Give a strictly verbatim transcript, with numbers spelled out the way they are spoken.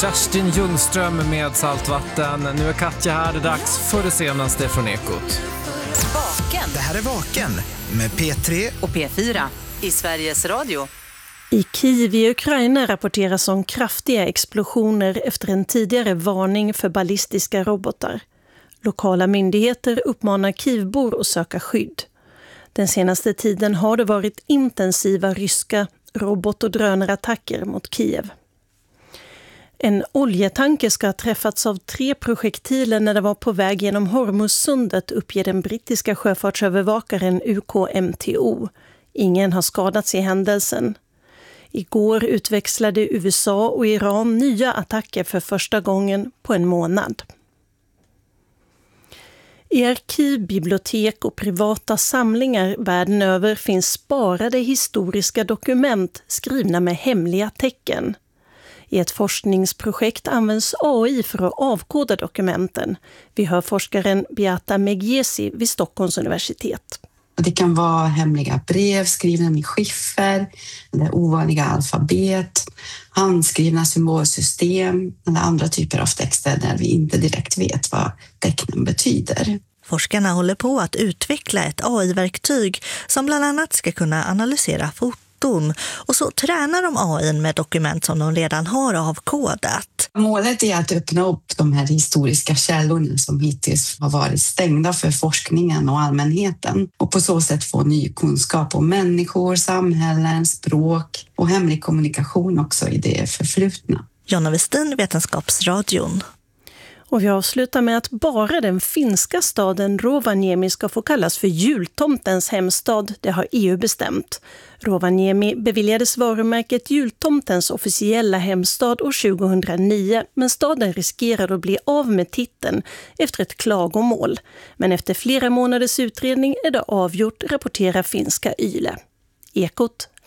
Kerstin Ljungström med Saltvatten. Nu är Katja här, det är dags för det senaste från Ekot. Vaken. Det här är Vaken med P tre och P fyra i Sveriges Radio. I Kiev i Ukraina rapporteras om kraftiga explosioner efter en tidigare varning för ballistiska robotar. Lokala myndigheter uppmanar Kievbor att söka skydd. Den senaste tiden har det varit intensiva ryska robot- och drönarattacker mot Kiev. En oljetanker ska ha träffats av tre projektiler när det var på väg genom Hormuzsundet, uppger den brittiska sjöfartsövervakaren U K M T O. Ingen har skadats i händelsen. Igår utväxlade U S A och Iran nya attacker för första gången på en månad. I arkiv, bibliotek och privata samlingar världen över finns sparade historiska dokument skrivna med hemliga tecken. I ett forskningsprojekt används A I för att avkoda dokumenten. Vi hör forskaren Beata Megiesi vid Stockholms universitet. Det kan vara hemliga brev skrivna med skiffer, eller ovanliga alfabet, handskrivna symbolsystem eller andra typer av texter där vi inte direkt vet vad tecknen betyder. Forskarna håller på att utveckla ett A I-verktyg som bland annat ska kunna analysera foton. Och så tränar de A I med dokument som de redan har avkodat. Målet är att öppna upp de här historiska källorna som hittills har varit stängda för forskningen och allmänheten. Och på så sätt få ny kunskap om människor, samhällen, språk och hemlig kommunikation också i det förflutna. Jonna Westin, Vetenskapsradion. Och vi avslutar med att bara den finska staden Rovaniemi ska få kallas för jultomtens hemstad. Det har E U bestämt. Rovaniemi beviljades varumärket jultomtens officiella hemstad år tjugohundranio, men staden riskerar att bli av med titeln efter ett klagomål. Men efter flera månaders utredning är det avgjort, rapporterar finska Yle. Ekot,